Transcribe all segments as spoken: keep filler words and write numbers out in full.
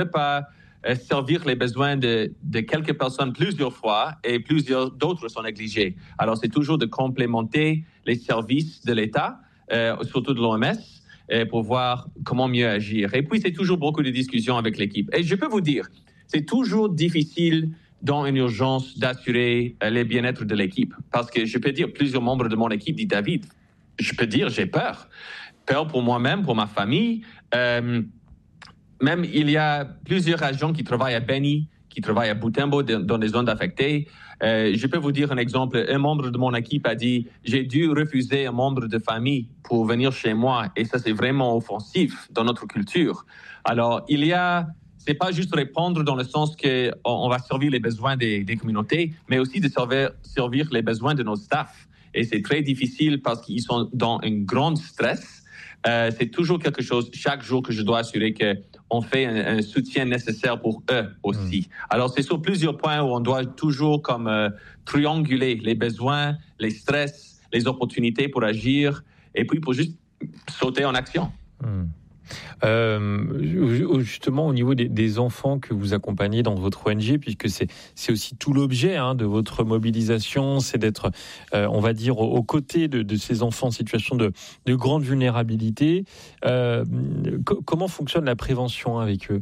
pas euh, servir les besoins de, de quelques personnes plusieurs fois et plusieurs d'autres sont négligés. Alors, c'est toujours de complémenter les services de l'État, euh, surtout de l'O M S, euh, pour voir comment mieux agir. Et puis, c'est toujours beaucoup de discussions avec l'équipe. Et je peux vous dire, c'est toujours difficile dans une urgence d'assurer euh, le bien-être de l'équipe. Parce que je peux dire, plusieurs membres de mon équipe disent, David, je peux dire, j'ai peur. Peur pour moi-même, pour ma famille. Euh, Même, il y a plusieurs agents qui travaillent à Beni, qui travaillent à Butembo, dans des zones affectées. Euh, je peux vous dire un exemple. Un membre de mon équipe a dit « J'ai dû refuser un membre de famille pour venir chez moi. » Et ça, c'est vraiment offensif dans notre culture. Alors, il y a... C'est pas juste répondre dans le sens qu'on on va servir les besoins des, des communautés, mais aussi de servir, servir les besoins de nos staffs. Et c'est très difficile parce qu'ils sont dans un grand stress. Euh, c'est toujours quelque chose, chaque jour, que je dois assurer qu'on fait un, un soutien nécessaire pour eux aussi. Mmh. Alors, c'est sur plusieurs points où on doit toujours comme euh, trianguler les besoins, les stress, les opportunités pour agir, et puis pour juste sauter en action. Mmh. Euh, justement, au niveau des, des enfants que vous accompagnez dans votre O N G, puisque c'est, c'est aussi tout l'objet hein, de votre mobilisation, c'est d'être, euh, on va dire, aux côtés de, de ces enfants en situation de, de grande vulnérabilité. Euh, co- comment fonctionne la prévention avec eux ?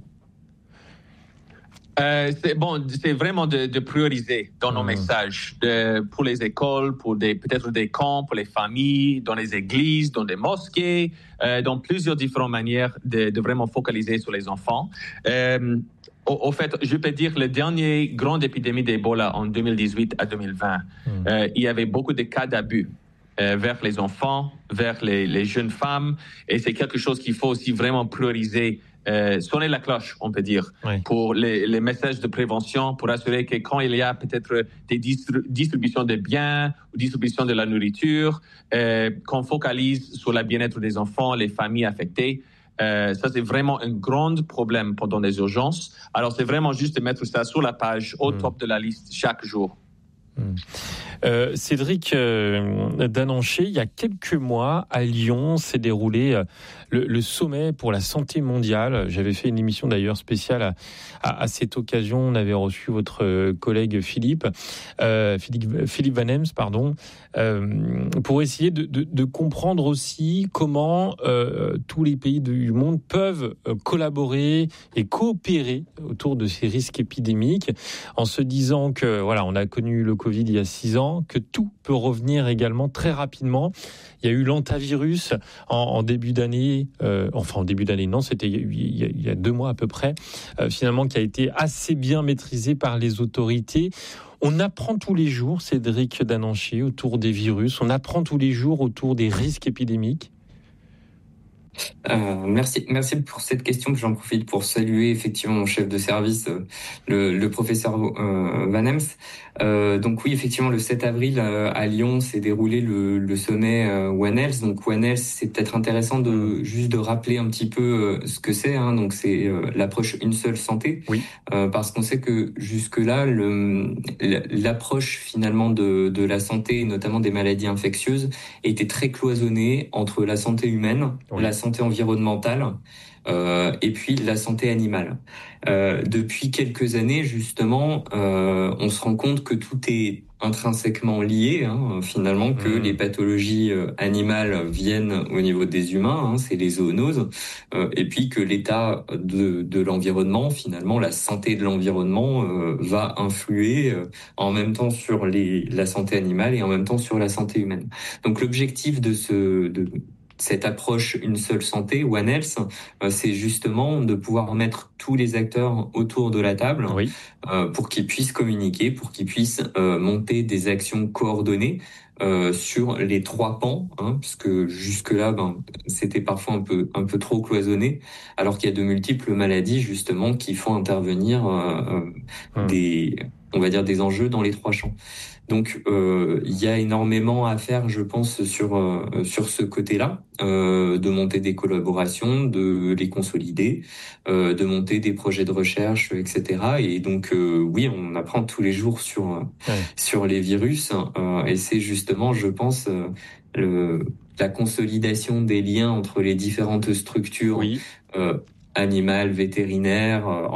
Euh, c'est bon, c'est vraiment de, de prioriser dans nos mmh. messages de, pour les écoles, pour des, peut-être des camps, pour les familles, dans les églises, dans des mosquées, euh, dans plusieurs différentes manières de, de vraiment focaliser sur les enfants. Euh, au, au fait, je peux dire que la dernière grande épidémie d'Ebola en deux mille dix-huit à deux mille vingt, mmh. euh, il y avait beaucoup de cas d'abus euh, vers les enfants, vers les, les jeunes femmes, et c'est quelque chose qu'il faut aussi vraiment prioriser. Euh, sonner la cloche, on peut dire, oui. pour les, les messages de prévention, pour assurer que quand il y a peut-être des distri- distributions de biens ou distribution de la nourriture, euh, qu'on focalise sur le bien-être des enfants, les familles affectées. Euh, ça, c'est vraiment un grand problème pendant les urgences. Alors, c'est vraiment juste de mettre ça sur la page, au mmh. top de la liste, chaque jour. Mmh. Euh, Cédric euh, Dananché, il y a quelques mois à Lyon s'est déroulé euh, le, le sommet pour la santé mondiale. J'avais fait une émission d'ailleurs spéciale à, à, à cette occasion. On avait reçu votre collègue Philippe, euh, Philippe, Philippe Van Hems, pardon, euh, pour essayer de, de, de comprendre aussi comment euh, tous les pays du monde peuvent collaborer et coopérer autour de ces risques épidémiques, en se disant que voilà, on a connu le Covid il y a six ans, que tout peut revenir également très rapidement. Il y a eu l'antavirus en, en début d'année, euh, enfin en début d'année, non, c'était il y a, il y a deux mois à peu près, euh, finalement, qui a été assez bien maîtrisé par les autorités. On apprend tous les jours, Cédric Dananché, autour des virus, on apprend tous les jours autour des risques épidémiques. Euh, merci, merci pour cette question. J'en profite pour saluer effectivement mon chef de service, euh, le, le professeur euh, Van Hems. Euh, donc oui, effectivement, le sept avril euh, à Lyon s'est déroulé le, le sommet euh, One Health. Donc One Health, c'est peut-être intéressant de juste de rappeler un petit peu euh, ce que c'est. Hein. Donc c'est euh, l'approche une seule santé, oui. euh, parce qu'on sait que jusque-là, le, l'approche finalement de, de la santé, notamment des maladies infectieuses, était très cloisonnée entre la santé humaine, oui. la santé environnementale euh, et puis la santé animale. Euh, depuis quelques années, justement, euh, on se rend compte que tout est intrinsèquement lié, hein, finalement, que mmh. les pathologies euh, animales viennent au niveau des humains, hein, c'est les zoonoses, euh, et puis que l'état de, de l'environnement, finalement, la santé de l'environnement euh, va influer euh, en même temps sur les, la santé animale et en même temps sur la santé humaine. Donc l'objectif de ce... De, cette approche une seule santé, One Health, euh, c'est justement de pouvoir mettre tous les acteurs autour de la table oui. euh, pour qu'ils puissent communiquer, pour qu'ils puissent euh, monter des actions coordonnées euh, sur les trois pans, hein, puisque jusque-là, ben, c'était parfois un peu un peu trop cloisonné, alors qu'il y a de multiples maladies justement qui font intervenir euh, hum. des, on va dire, des enjeux dans les trois champs. Donc, euh, il y a énormément à faire, je pense, sur euh, sur ce côté-là, euh, de monter des collaborations, de les consolider, euh, de monter des projets de recherche, et cetera. Et donc, euh, oui, on apprend tous les jours sur ouais. sur les virus, euh, et c'est justement, je pense, euh, le, la consolidation des liens entre les différentes structures oui. euh, animales, vétérinaires. Euh,